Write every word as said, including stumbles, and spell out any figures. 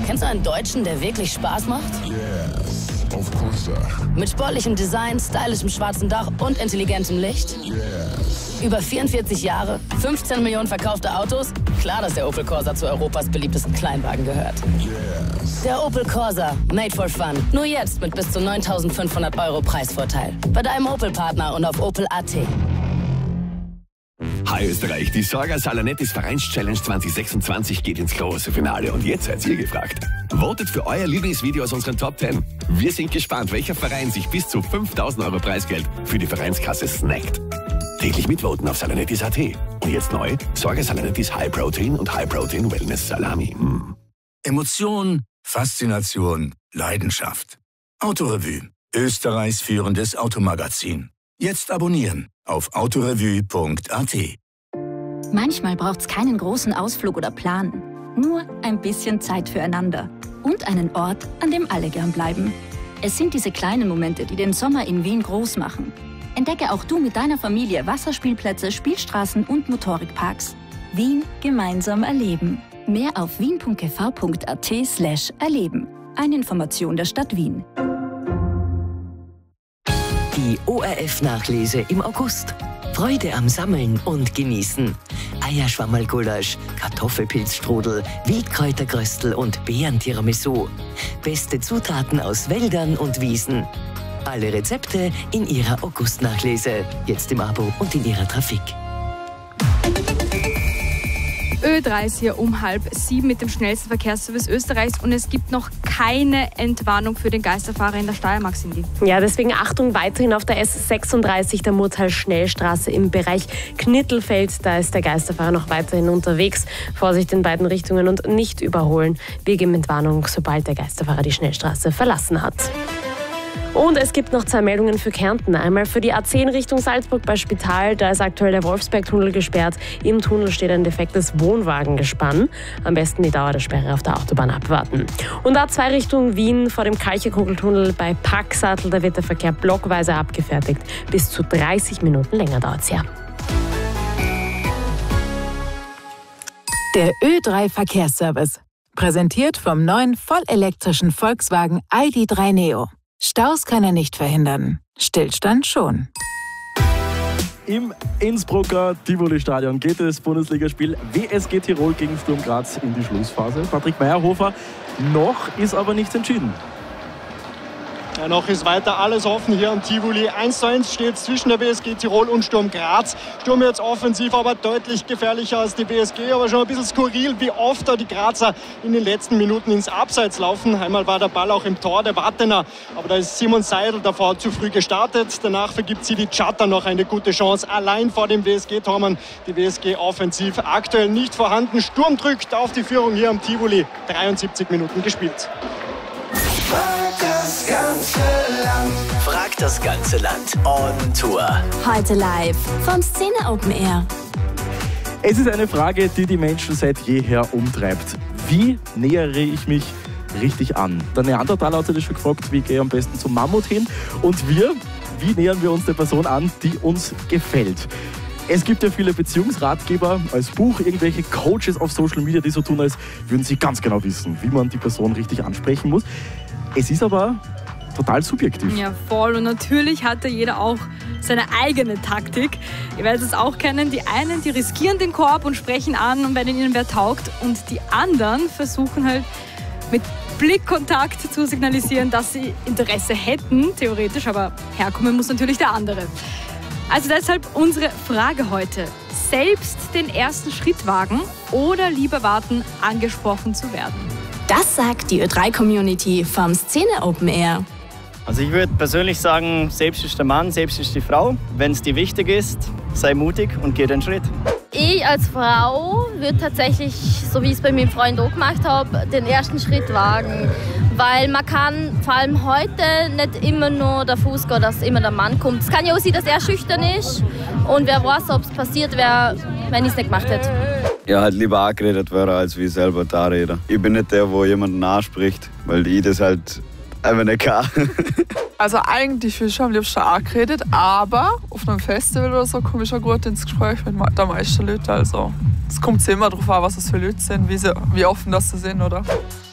Kennst du einen Deutschen, der wirklich Spaß macht? Yes, of course, sir. Mit sportlichem Design, stylischem schwarzen Dach und intelligentem Licht? Yes. Über vierundvierzig Jahre, fünfzehn Millionen verkaufte Autos? Klar, dass der Opel Corsa zu Europas beliebtesten Kleinwagen gehört. Yes. Der Opel Corsa, made for fun. Nur jetzt mit bis zu neuntausendfünfhundert Euro Preisvorteil. Bei deinem Opel-Partner und auf opel punkt a t. Hi Österreich, die Sorga Salanettis Vereins-Challenge zwanzig sechsundzwanzig geht ins große Finale und jetzt seid ihr gefragt. Votet für euer Lieblingsvideo aus unseren Top zehn. Wir sind gespannt, welcher Verein sich bis zu fünftausend Euro Preisgeld für die Vereinskasse snackt. Täglich mitvoten auf salanettis punkt a t. Und jetzt neu, Sorga Salanettis High Protein und High Protein Wellness Salami. Mm. Emotion, Faszination, Leidenschaft. Autorevue, Österreichs führendes Automagazin. Jetzt abonnieren auf autorevue punkt a t. Manchmal braucht's keinen großen Ausflug oder Plan. Nur ein bisschen Zeit füreinander. Und einen Ort, an dem alle gern bleiben. Es sind diese kleinen Momente, die den Sommer in Wien groß machen. Entdecke auch du mit deiner Familie Wasserspielplätze, Spielstraßen und Motorikparks. Wien gemeinsam erleben. Mehr auf wien punkt g v punkt a t slash erleben. Eine Information der Stadt Wien. Die O R F-Nachlese im August. Freude am Sammeln und Genießen. Eierschwammerlgulasch, Kartoffelpilzstrudel, Wildkräuterkröstel und Beeren-Tiramisu. Beste Zutaten aus Wäldern und Wiesen. Alle Rezepte in Ihrer August-Nachlese. Jetzt im Abo und in Ihrer Trafik. Ö drei ist hier um halb sieben mit dem schnellsten Verkehrsservice Österreichs und es gibt noch keine Entwarnung für den Geisterfahrer in der Steiermark, Cindy. Ja, deswegen Achtung weiterhin auf der S sechsunddreißig, der Murtal-Schnellstraße im Bereich Knittelfeld. Da ist der Geisterfahrer noch weiterhin unterwegs. Vorsicht in beiden Richtungen und nicht überholen. Wir geben Entwarnung, sobald der Geisterfahrer die Schnellstraße verlassen hat. Und es gibt noch zwei Meldungen für Kärnten. Einmal für die A zehn Richtung Salzburg bei Spital. Da ist aktuell der Wolfsberg-Tunnel gesperrt. Im Tunnel steht ein defektes Wohnwagengespann. Am besten die Dauer der Sperre auf der Autobahn abwarten. Und A zwei Richtung Wien vor dem Kalcherkugeltunnel bei Packsattel. Da wird der Verkehr blockweise abgefertigt. Bis zu dreißig Minuten länger dauert es ja. Der Ö drei Verkehrsservice. Präsentiert vom neuen vollelektrischen Volkswagen I D drei Neo. Staus kann er nicht verhindern, Stillstand schon. Im Innsbrucker Tivoli-Stadion geht das Bundesligaspiel W S G Tirol gegen Sturm Graz in die Schlussphase. Patrick Meyerhofer, noch ist aber nichts entschieden. Ja, noch ist weiter alles offen hier am Tivoli. eins zu eins steht zwischen der W S G Tirol und Sturm Graz. Sturm jetzt offensiv, aber deutlich gefährlicher als die W S G. Aber schon ein bisschen skurril, wie oft da die Grazer in den letzten Minuten ins Abseits laufen. Einmal war der Ball auch im Tor der Wattener. Aber da ist Simon Seidel davor zu früh gestartet. Danach vergibt Sidi Chatter noch eine gute Chance. Allein vor dem W S G-Tormann. Die W S G offensiv aktuell nicht vorhanden. Sturm drückt auf die Führung hier am Tivoli. dreiundsiebzig Minuten gespielt. Frag das ganze Land. Frag das ganze Land on Tour. Heute live vom Szene Open Air. Es ist eine Frage, die die Menschen seit jeher umtreibt. Wie nähere ich mich richtig an? Der Neandertaler hat sich das schon gefragt, wie gehe ich am besten zum Mammut hin? Und wir, wie nähern wir uns der Person an, die uns gefällt? Es gibt ja viele Beziehungsratgeber als Buch, irgendwelche Coaches auf Social Media, die so tun, als würden sie ganz genau wissen, wie man die Person richtig ansprechen muss. Es ist aber total subjektiv. Ja, voll. Und natürlich hat ja jeder auch seine eigene Taktik. Ihr werdet es auch kennen. Die einen, die riskieren den Korb und sprechen an, und wenn ihnen wer taugt. Und die anderen versuchen halt mit Blickkontakt zu signalisieren, dass sie Interesse hätten, theoretisch. Aber herkommen muss natürlich der andere. Also deshalb unsere Frage heute. Selbst den ersten Schritt wagen oder lieber warten, angesprochen zu werden? Das sagt die Ö drei Community vom Szene Open Air. Also ich würde persönlich sagen, selbst ist der Mann, selbst ist die Frau. Wenn es dir wichtig ist, sei mutig und geh den Schritt. Ich als Frau würde tatsächlich, so wie ich es bei meinem Freund auch gemacht habe, den ersten Schritt wagen. Weil man kann vor allem heute nicht immer nur der Fuß gehen, dass immer der Mann kommt. Es kann ja auch sein, dass er schüchtern ist und wer weiß, ob es passiert wäre, wenn ich es nicht gemacht hätte. Ja, halt lieber angeredet wäre, als wie ich selber da rede. Ich bin nicht der, wo jemanden anspricht, weil ich das halt einfach nicht kann. Also eigentlich will ich schon am liebsten angeredet, aber auf einem Festival oder so komme ich schon gut ins Gespräch mit den meisten Leuten. Also es kommt immer darauf an, was das für Leute sind, wie, sie, wie offen das sie sind, oder?